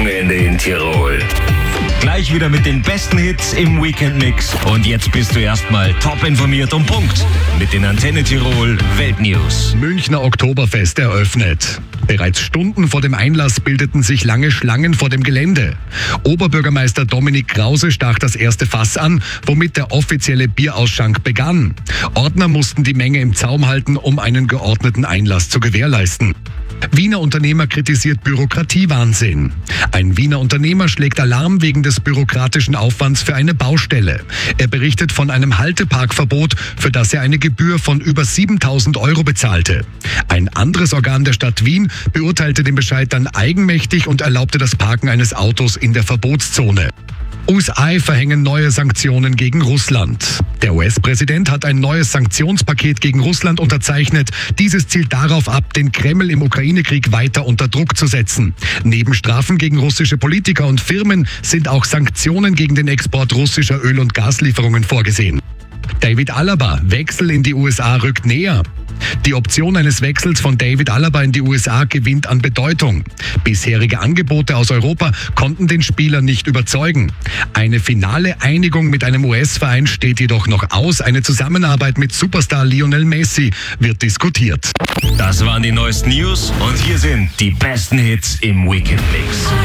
Wochenende in Tirol. Gleich wieder mit den besten Hits im Weekend-Mix. Und jetzt bist du erstmal top informiert und Punkt mit den Antenne Tirol Weltnews. Münchner Oktoberfest eröffnet. Bereits Stunden vor dem Einlass bildeten sich lange Schlangen vor dem Gelände. Oberbürgermeister Dominik Krause stach das erste Fass an, womit der offizielle Bierausschank begann. Ordner mussten die Menge im Zaum halten, um einen geordneten Einlass zu gewährleisten. Wiener Unternehmer kritisiert Bürokratiewahnsinn. Ein Wiener Unternehmer schlägt Alarm wegen des bürokratischen Aufwands für eine Baustelle. Er berichtet von einem Halteparkverbot, für das er eine Gebühr von über 7.000 € bezahlte. Ein anderes Organ der Stadt Wien beurteilte den Bescheid dann eigenmächtig und erlaubte das Parken eines Autos in der Verbotszone. USA verhängen neue Sanktionen gegen Russland. Der US-Präsident hat ein neues Sanktionspaket gegen Russland unterzeichnet. Dieses zielt darauf ab, den Kreml im Ukraine-Krieg weiter unter Druck zu setzen. Neben Strafen gegen russische Politiker und Firmen sind auch Sanktionen gegen den Export russischer Öl- und Gaslieferungen vorgesehen. David Alaba, Wechsel in die USA rückt näher. Die Option eines Wechsels von David Alaba in die USA gewinnt an Bedeutung. Bisherige Angebote aus Europa konnten den Spieler nicht überzeugen. Eine finale Einigung mit einem US-Verein steht jedoch noch aus. Eine Zusammenarbeit mit Superstar Lionel Messi wird diskutiert. Das waren die neuesten News und hier sind die besten Hits im Weekend-Mix.